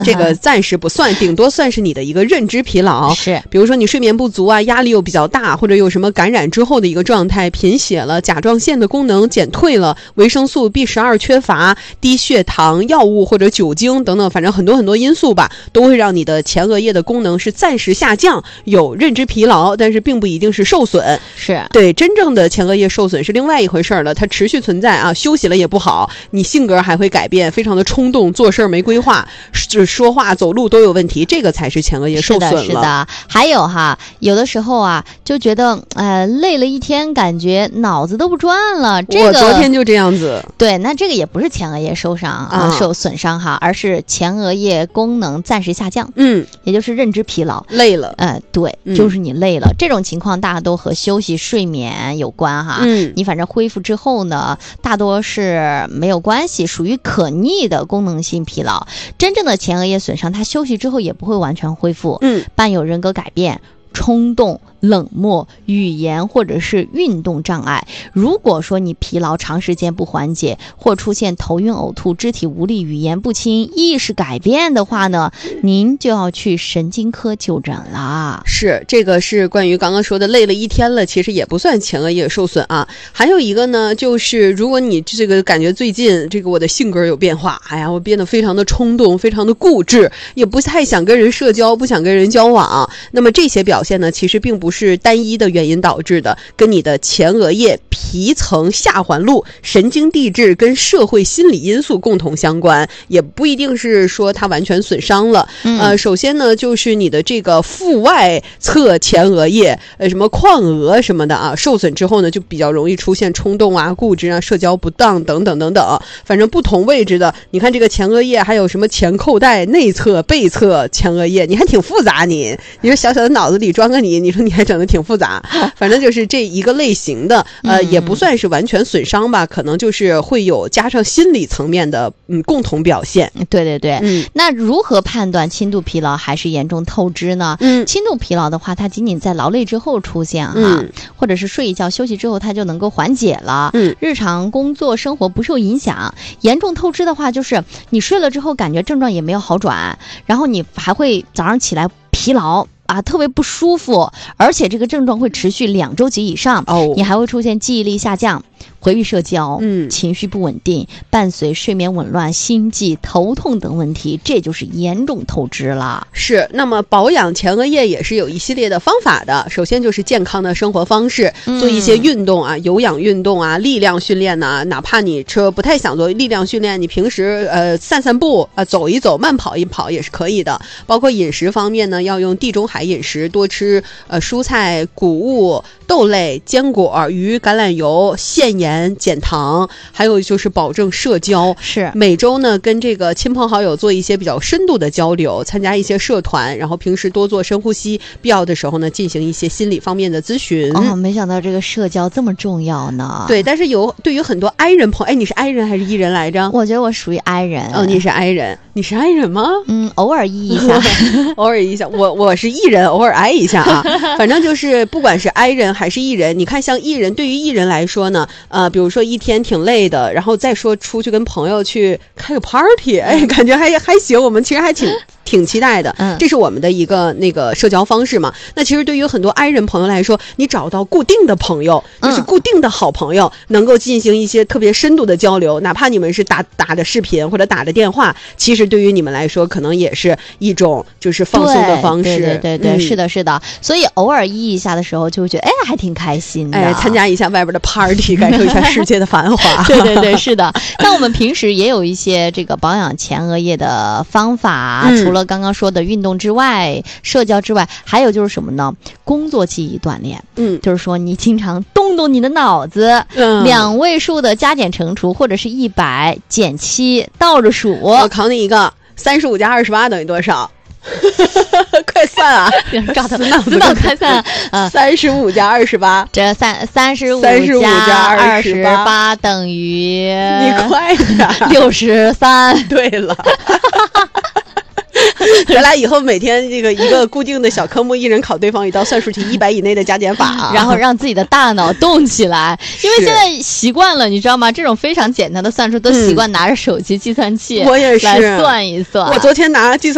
这个暂时不算，顶多算是你的一个认知疲劳。 是， 比如说你睡眠不足啊，压力又比较大，或者有什么感染之后的一个状态，贫血了，甲状腺的功能减退了，维生素 B12 缺乏，低血糖、药物或者酒精等等，反正很多因素吧，都会让你的前额叶的功能是暂时下降，有认知疲劳，但是并不一定是受损。 是对，真正的前额叶受损是另外一回事了，它持续存在啊，休息了也不好，你性格还会改变，非常的冲动，做事没规划，说话走路都有问题，这个才是前额叶受损了。 是的，还有哈，有的时候啊，就觉得累了一天，感觉脑子都不转了。 我昨天就这样子。 对，那这个也不是前额叶受损伤哈，而是前额叶功能暂时下降。也就是认知疲劳， 累了。 对，就是你累了。这种情况大多和休息、睡眠有关哈。你反正恢复之后呢，大多是没有关系，属于可逆的功能性疲劳。真正的前额叶损伤，它休息之后也不会完全恢复，伴有人格改变、冲动、冷漠、语言或者是运动障碍。如果说你疲劳长时间不缓解，或出现头晕、呕吐、肢体无力、语言不清、意识改变的话呢，您就要去神经科就诊了。 是，这个是关于刚刚说的累了一天了，其实也不算前额叶受损啊。还有一个呢，就是如果你这个感觉最近这个我的性格有变化，哎呀，我变得非常的冲动，非常的固执，也不太想跟人社交，不想跟人交往，那么这些表现呢，其实并不是单一的原因导致的，跟你的前额叶皮层下环路、神经递质跟社会心理因素共同相关，也不一定是说它完全损伤了。首先呢，就是你的这个腹外侧前额叶，什么眶额什么的啊，受损之后呢，就比较容易出现冲动啊、固执啊、社交不当等等等等。反正不同位置的，你看这个前额叶还有什么前扣带、内侧、背侧前额叶，你还挺复杂你说小小的脑子里装个你说你还整得挺复杂。反正就是这一个类型的，也不算是完全损伤吧，可能就是会有加上心理层面的共同表现。 对，那如何判断轻度疲劳还是严重透支呢？轻度疲劳的话，它仅仅在劳累之后出现或者是睡一觉休息之后，它就能够缓解了。日常工作生活不受影响。严重透支的话，就是你睡了之后感觉症状也没有好转，然后你还会早上起来疲劳特别不舒服，而且这个症状会持续2周及以上。你还会出现记忆力下降、回避社交、情绪不稳定，伴随睡眠紊乱、心悸、头痛等问题，这就是严重透支了。 是，那么保养前额叶也是有一系列的方法的。首先就是健康的生活方式，做一些运动啊，有氧运动啊，力量训练呐，哪怕你不太想做力量训练，你平时散散步啊，走一走，慢跑一跑也是可以的。包括饮食方面呢，要用地中海饮食，多吃蔬菜、谷物、豆类、坚果、鱼、橄榄油、限盐、减糖，还有就是保证社交。 是， 每周呢跟这个亲朋好友做一些比较深度的交流，参加一些社团，然后平时多做深呼吸，必要的时候呢进行一些心理方面的咨询。 没想到这个社交这么重要呢。 对，但是对于很多 I 人朋友，你是 I 人还是 E 人来着？ 我觉得我属于 I 人。 你是 I 人，你是 I 人吗？ 偶尔 E 一下偶尔一下，我是 E 人，偶尔 I 一下啊。反正就是不管是 I 人还是 E 人，你看像 E 人，对于 E 人来说呢，比如说一天挺累的，然后再说出去跟朋友去开个 party， 感觉还行，我们其实还挺期待的。这是我们的一个那个社交方式嘛。那其实对于很多 I 人朋友来说，你找到固定的朋友，就是固定的好朋友，能够进行一些特别深度的交流，哪怕你们是打的视频或者打的电话，其实对于你们来说可能也是一种就是放松的方式。 对，是的。所以偶尔一下的时候就会觉得还挺开心的， 参加一下外边的 party， 感受一下世界的繁华。 对，是的。那我们平时也有一些这个保养前额叶的方法，除了刚刚说的运动之外，社交之外，还有就是什么呢？工作记忆锻炼。就是说你经常动你的脑子，2位数的加减乘除，或者是100减7倒着数。 我考你一个，35加28等于多少？快算啊！ 知道快算 35加28， 这35加28等于你快点 63。 对了。咱俩以后每天这个一个固定的小科目，一人考对方一道算术题100以内的加减法， 然后让自己的大脑动起来。因为现在习惯了，你知道吗？这种非常简单的算术都习惯拿着手机计算器， 我也是来算一算。 我昨天拿计算